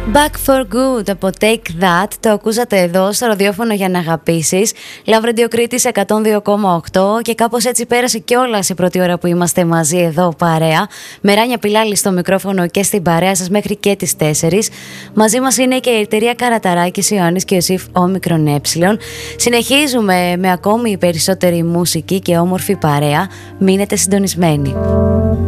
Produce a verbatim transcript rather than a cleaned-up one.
Back for Good από Take That. Το ακούσατε εδώ στο ραδιόφωνο για να αγαπήσεις. Love Radio Κρήτης εκατόν δύο κόμμα οκτώ. Και κάπως έτσι πέρασε κιόλας η πρώτη ώρα που είμαστε μαζί εδώ παρέα. Με Ράνια Πιλάλη στο μικρόφωνο και στην παρέα σας μέχρι και τις τέσσερις. Μαζί μας είναι και η εταιρεία Καραταράκης, Ιωάννης και Ιωσήφ Όμικρον Ε. Συνεχίζουμε με ακόμη περισσότερη μουσική και όμορφη παρέα. Μείνετε συντονισμένοι.